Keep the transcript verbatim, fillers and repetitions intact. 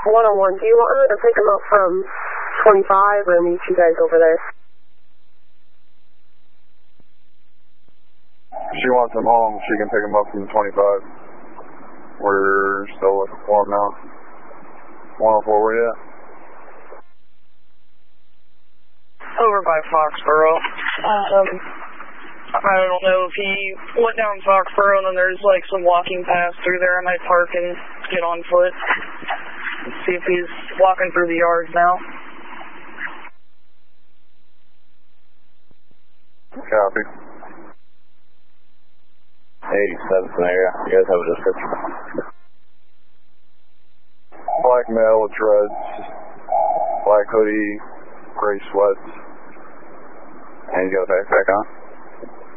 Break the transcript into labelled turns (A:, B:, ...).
A: one oh one, do you want me to pick him up from twenty-five or meet you guys over there?
B: She wants him home. She can pick him up from twenty-five. We're still looking for him now. one oh four, where you at?
C: Over by Foxborough. Um, I don't know if he went down Foxborough and then there's like some walking paths through there. I might park and get on foot. See if he's walking through the yards now.
B: Copy.
D: eighty-seventh area. You guys have a description?
B: Black male with dreads, black hoodie, gray sweats.
D: And you got a backpack on?